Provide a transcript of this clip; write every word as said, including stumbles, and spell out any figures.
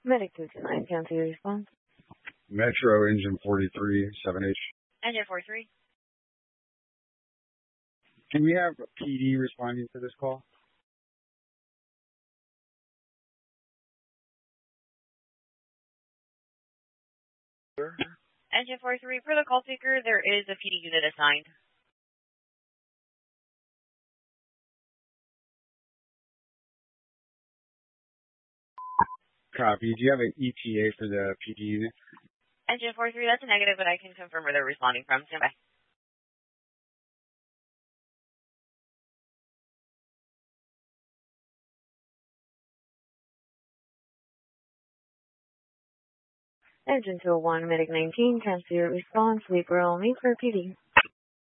Medic two two nine, cancel your response. Metro engine forty-three, seven H. Engine forty-three. Can we have P D responding to this call? Sure. Engine forty-three, for the call seeker, there is a P D unit assigned. Copy. Do you have an E T A for the P D unit? Engine forty-three, that's a negative, but I can confirm where they're responding from. Stand by. Engine two oh one, Medic nineteen, cancel your response. Wait for only for P D.